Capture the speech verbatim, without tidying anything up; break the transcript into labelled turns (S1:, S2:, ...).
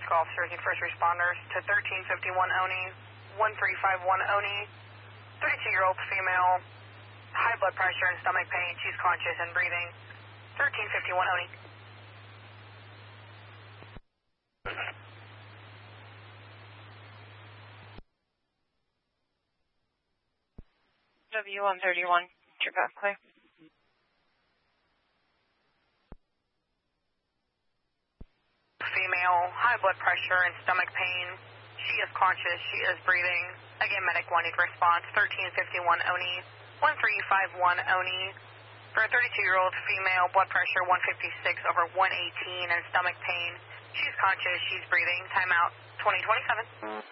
S1: officers and first responders to thirteen fifty-one Oni, one three five one Oni, thirty-two-year-old female, high blood pressure and stomach pain. She's conscious and breathing. thirteen fifty-one Oni.
S2: W one thirty-one, trip out clear.
S1: Female, high blood pressure and stomach pain. She is conscious. She is breathing. Again, medic one need response. thirteen fifty-one Oni, one three five one Oni. For a thirty-two-year-old female, blood pressure one fifty-six over one eighteen and stomach pain. She's conscious. She's breathing. Timeout twenty twenty-seven.